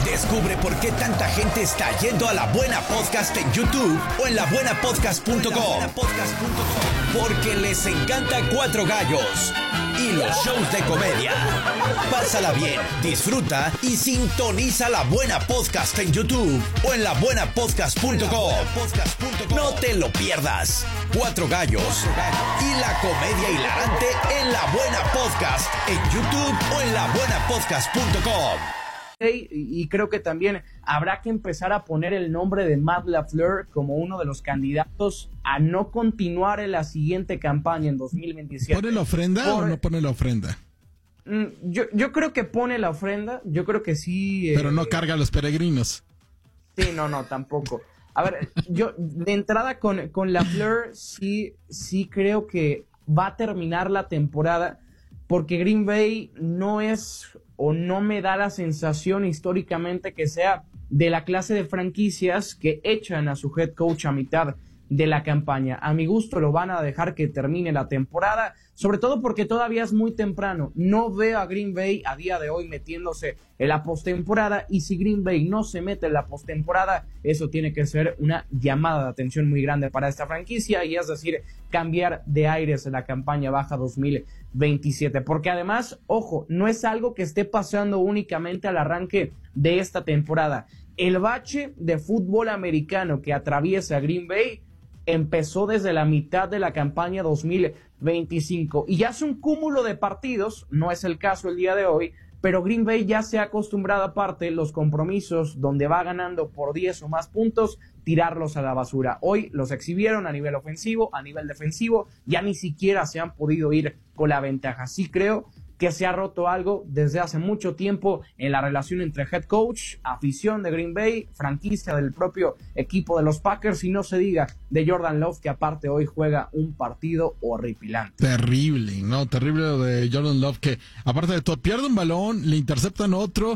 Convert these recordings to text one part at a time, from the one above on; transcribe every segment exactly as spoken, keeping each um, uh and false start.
Descubre por qué tanta gente está yendo a La Buena Podcast en YouTube o en la buena podcast punto com. Porque les encanta Cuatro Gallos y los shows de comedia. Pásala bien, disfruta y sintoniza La Buena Podcast en YouTube o en la buena podcast punto com. No te lo pierdas. Cuatro Gallos y la comedia hilarante en La Buena Podcast en YouTube o en la buena podcast punto com. Y creo que también habrá que empezar a poner el nombre de Matt LaFleur como uno de los candidatos a no continuar en la siguiente campaña en dos mil veintisiete. ¿Pone la ofrenda Por... o no pone la ofrenda? Yo, yo creo que pone la ofrenda, yo creo que sí. Pero eh... no carga a los peregrinos. Sí, no, no, tampoco. A ver, yo de entrada con, con LaFleur sí, sí creo que va a terminar la temporada porque Green Bay no es o no me da la sensación históricamente que sea de la clase de franquicias que echan a su head coach a mitad de la campaña. A mi gusto lo van a dejar que termine la temporada, sobre todo porque todavía es muy temprano. No veo a Green Bay a día de hoy metiéndose en la postemporada, y si Green Bay no se mete en la postemporada, eso tiene que ser una llamada de atención muy grande para esta franquicia, y es decir, cambiar de aires en la campaña baja dos mil veintisiete, porque además, ojo, no es algo que esté pasando únicamente al arranque de esta temporada. El bache de fútbol americano que atraviesa Green Bay empezó desde la mitad de la campaña dos mil veinticinco y ya es un cúmulo de partidos, no es el caso el día de hoy, pero Green Bay ya se ha acostumbrado, aparte, los compromisos donde va ganando por diez o más puntos, tirarlos a la basura. Hoy los exhibieron a nivel ofensivo, a nivel defensivo, ya ni siquiera se han podido ir con la ventaja. Sí creo que se ha roto algo desde hace mucho tiempo en la relación entre head coach, afición de Green Bay, franquicia del propio equipo de los Packers, y no se diga de Jordan Love, que aparte hoy juega un partido horripilante. Terrible, ¿no? Terrible lo de Jordan Love, que aparte de todo pierde un balón, le interceptan otro,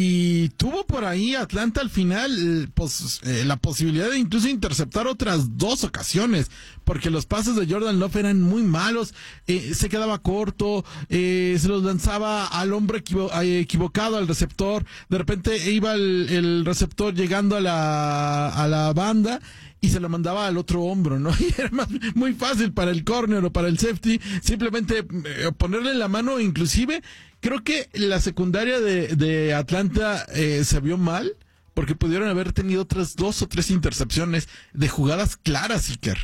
y tuvo por ahí Atlanta al final pues, eh, la posibilidad de incluso interceptar otras dos ocasiones, porque los pases de Jordan Love eran muy malos, eh, se quedaba corto, eh, se los lanzaba al hombre equivo- equivocado, al receptor, de repente iba el, el receptor llegando a la, a la banda y se lo mandaba al otro hombro, ¿no? Y era más, muy fácil para el corner o para el safety simplemente eh, ponerle la mano. Inclusive creo que la secundaria de, de Atlanta eh, se vio mal, porque pudieron haber tenido otras dos o tres intercepciones de jugadas claras, Iker.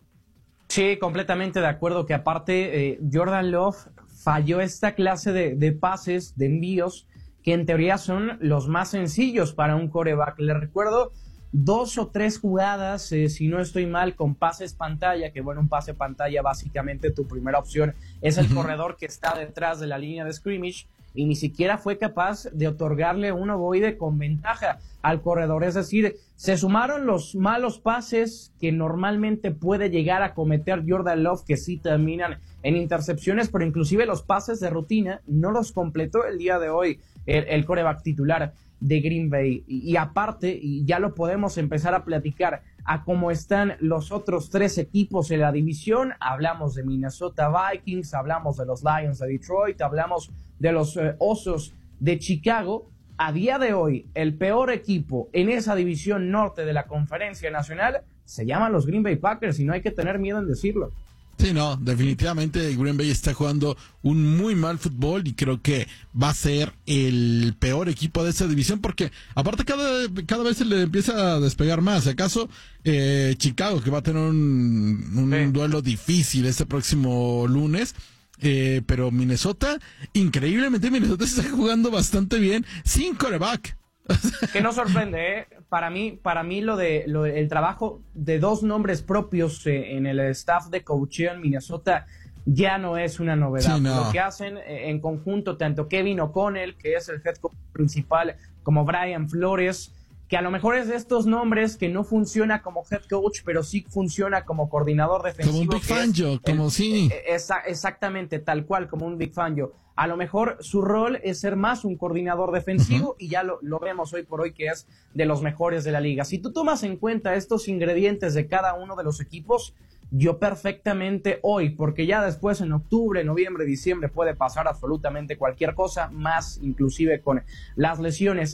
Sí, completamente de acuerdo, que aparte eh, Jordan Love falló esta clase de, de pases, de envíos, que en teoría son los más sencillos para un quarterback. Le recuerdo dos o tres jugadas, eh, si no estoy mal, con pases pantalla, que bueno, un pase pantalla básicamente tu primera opción es el uh-huh. corredor que está detrás de la línea de scrimmage, y ni siquiera fue capaz de otorgarle un ovoide con ventaja al corredor. Es decir, se sumaron los malos pases que normalmente puede llegar a cometer Jordan Love, que sí terminan en intercepciones, pero inclusive los pases de rutina no los completó el día de hoy el, el quarterback titular de Green Bay. Y, y aparte, y ya lo podemos empezar a platicar, a cómo están los otros tres equipos en la división. Hablamos de Minnesota Vikings, hablamos de los Lions de Detroit, hablamos de los eh, Osos de Chicago. A día de hoy, el peor equipo en esa división norte de la Conferencia Nacional se llaman los Green Bay Packers, y no hay que tener miedo en decirlo. Sí, no, definitivamente Green Bay está jugando un muy mal fútbol, y creo que va a ser el peor equipo de esa división, porque aparte cada, cada vez se le empieza a despegar más. ¿Acaso eh, Chicago, que va a tener un, un sí. duelo difícil este próximo lunes? Eh, pero Minnesota, increíblemente Minnesota está jugando bastante bien sin quarterback. Que no sorprende, ¿eh? Para mí, para mí lo de lo, el trabajo de dos nombres propios eh, en el staff de coaching en Minnesota ya no es una novedad. Sí, no. Lo que hacen eh, en conjunto, tanto Kevin O'Connell, que es el head coach principal, como Brian Flores, que a lo mejor es de estos nombres que no funciona como head coach, pero sí funciona como coordinador defensivo. Como un Big Fangio, como sí. Esa, exactamente, tal cual, como un Big Fangio. A lo mejor su rol es ser más un coordinador defensivo, uh-huh. y ya lo, lo vemos hoy por hoy que es de los mejores de la liga. Si tú tomas en cuenta estos ingredientes de cada uno de los equipos, yo perfectamente hoy, porque ya después en octubre, noviembre, diciembre puede pasar absolutamente cualquier cosa, más inclusive con las lesiones.